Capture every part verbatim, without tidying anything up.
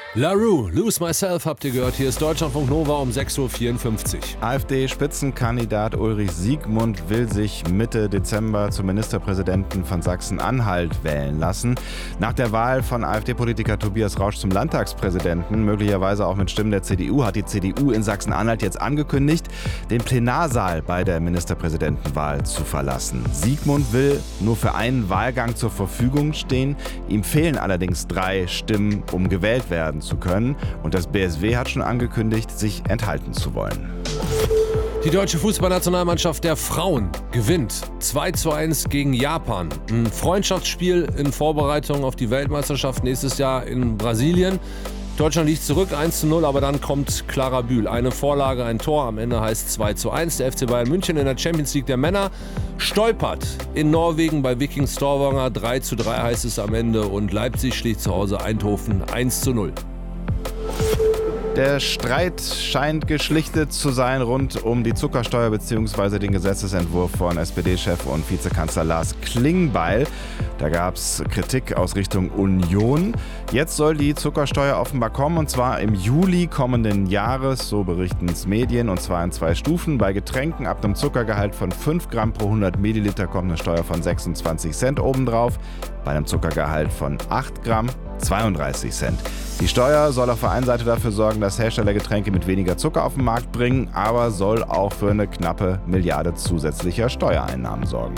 La Rue, Lose Myself habt ihr gehört. Hier ist Deutschlandfunk Nova um sechs Uhr vierundfünfzig. AfD-Spitzenkandidat Ulrich Siegmund will sich Mitte Dezember zum Ministerpräsidenten von Sachsen-Anhalt wählen lassen. Nach der Wahl von AfD-Politiker Tobias Rausch zum Landtagspräsidenten, möglicherweise auch mit Stimmen der C D U, hat die C D U in Sachsen-Anhalt jetzt angekündigt, den Plenarsaal bei der Ministerpräsidentenwahl zu verlassen. Siegmund will nur für einen Wahlgang zur Verfügung stehen. Ihm fehlen allerdings drei Stimmen, um gewählt werden zu können. Und das B S W hat schon angekündigt, sich enthalten zu wollen. Die deutsche Fußballnationalmannschaft der Frauen gewinnt zwei zu eins gegen Japan. Ein Freundschaftsspiel in Vorbereitung auf die Weltmeisterschaft nächstes Jahr in Brasilien. Deutschland liegt zurück eins zu null, aber dann kommt Clara Bühl. Eine Vorlage, ein Tor, am Ende heißt zwei zu eins. Der F C Bayern München in der Champions League der Männer stolpert in Norwegen bei Viking Stavanger. drei zu drei heißt es am Ende und Leipzig schlägt zu Hause Eindhoven eins zu null. Der Streit scheint geschlichtet zu sein rund um die Zuckersteuer bzw. den Gesetzesentwurf von S P D-Chef und Vizekanzler Lars Klingbeil. Da gab es Kritik aus Richtung Union. Jetzt soll die Zuckersteuer offenbar kommen, und zwar im Juli kommenden Jahres, so berichten es Medien, und zwar in zwei Stufen. Bei Getränken ab einem Zuckergehalt von fünf Gramm pro hundert Milliliter kommt eine Steuer von sechsundzwanzig Cent obendrauf. Bei einem Zuckergehalt von acht Gramm zweiunddreißig Cent. Die Steuer soll auf der einen Seite dafür sorgen, dass Hersteller Getränke mit weniger Zucker auf den Markt bringen, aber soll auch für eine knappe Milliarde zusätzlicher Steuereinnahmen sorgen.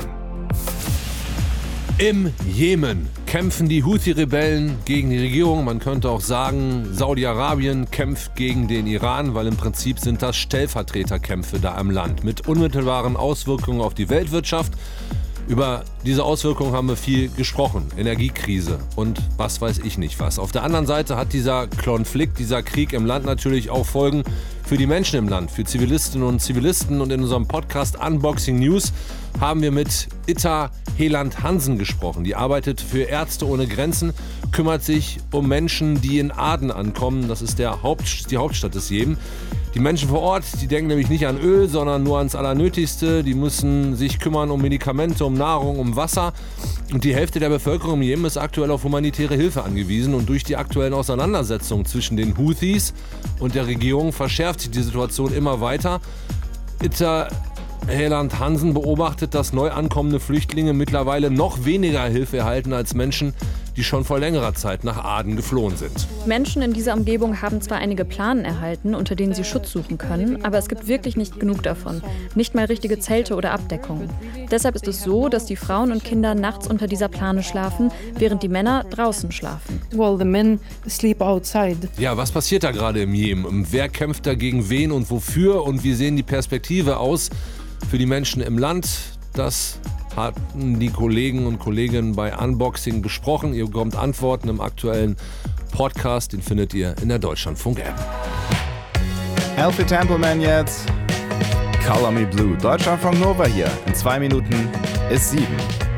Im Jemen kämpfen die Houthi-Rebellen gegen die Regierung. Man könnte auch sagen, Saudi-Arabien kämpft gegen den Iran, weil im Prinzip sind das Stellvertreterkämpfe da im Land mit unmittelbaren Auswirkungen auf die Weltwirtschaft. Über diese Auswirkungen haben wir viel gesprochen. Energiekrise und was weiß ich nicht was. Auf der anderen Seite hat dieser Konflikt, dieser Krieg im Land natürlich auch Folgen für die Menschen im Land, für Zivilistinnen und Zivilisten. Und in unserem Podcast Unboxing News haben wir mit Itta Heland-Hansen gesprochen. Die arbeitet für Ärzte ohne Grenzen, kümmert sich um Menschen, die in Aden ankommen. Das ist der Haupt, die Hauptstadt des Jemen. Die Menschen vor Ort, die denken nämlich nicht an Öl, sondern nur ans Allernötigste. Die müssen sich kümmern um Medikamente, um Nahrung, um Wasser. Und die Hälfte der Bevölkerung im Jemen ist aktuell auf humanitäre Hilfe angewiesen. Und durch die aktuellen Auseinandersetzungen zwischen den Houthis und der Regierung verschärft sich die Situation immer weiter. Itta Heland-Hansen beobachtet, dass neu ankommende Flüchtlinge mittlerweile noch weniger Hilfe erhalten als Menschen, die schon vor längerer Zeit nach Aden geflohen sind. Menschen in dieser Umgebung haben zwar einige Planen erhalten, unter denen sie Schutz suchen können, aber es gibt wirklich nicht genug davon. Nicht mal richtige Zelte oder Abdeckungen. Deshalb ist es so, dass die Frauen und Kinder nachts unter dieser Plane schlafen, während die Männer draußen schlafen. Well, the men sleep outside. Ja, was passiert da gerade im Jemen? Wer kämpft da gegen wen und wofür? Und wie sehen die Perspektive aus für die Menschen im Land? Das hatten die Kollegen und Kolleginnen bei Unboxing besprochen. Ihr bekommt Antworten im aktuellen Podcast. Den findet ihr in der Deutschlandfunk-App. Elfie Templeman jetzt. Color Me Blue. Deutschlandfunk Nova hier. In zwei Minuten ist sieben.